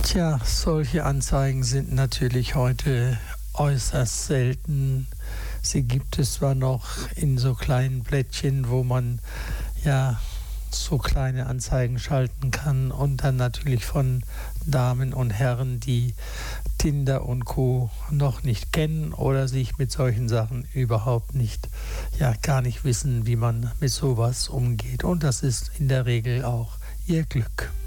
Tja, solche Anzeigen sind natürlich heute äußerst selten. Sie gibt es zwar noch in so kleinen Blättchen, wo man ja so kleine Anzeigen schalten kann und dann natürlich von Damen und Herren, die Tinder und Co. noch nicht kennen oder sich mit solchen Sachen überhaupt nicht, ja gar nicht wissen, wie man mit sowas umgeht. Und das ist in der Regel auch ihr Glück.